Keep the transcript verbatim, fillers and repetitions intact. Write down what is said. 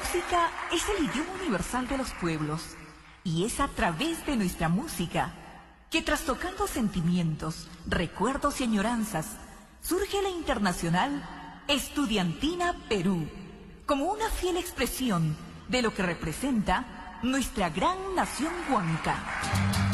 música es el idioma universal de los pueblos y es a través de nuestra música que, trastocando sentimientos, recuerdos y añoranzas, surge la Internacional Estudiantina Perú como una fiel expresión de lo que representa nuestra gran nación huanca.